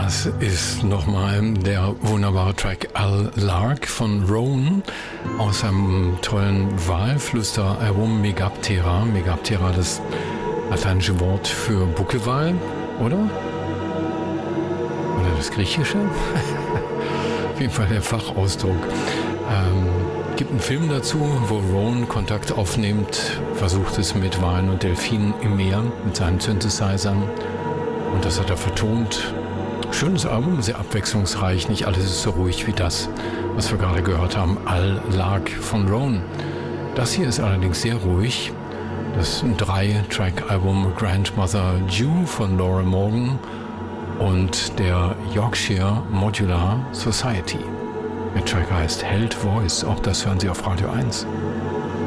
Das ist nochmal der wunderbare Track Al Lark von Roan aus einem tollen Walflüster-Album Megaptera. Megaptera, das lateinische Wort für Buckelwal, oder? Oder das griechische? Auf jeden Fall der Fachausdruck. Gibt einen Film dazu, wo Roan Kontakt aufnimmt, versucht es mit Walen und Delfinen im Meer, mit seinen Synthesizern. Und das hat er vertont. Schönes Album, sehr abwechslungsreich. Nicht alles ist so ruhig wie das, was wir gerade gehört haben. Al Lark von Roan. Das hier ist allerdings sehr ruhig. Das ist ein 3-Track-Album Grandmother Jew von Laura Morgan und der Yorkshire Modular Society. Der Track heißt Held Voice. Auch das hören Sie auf Radio 1.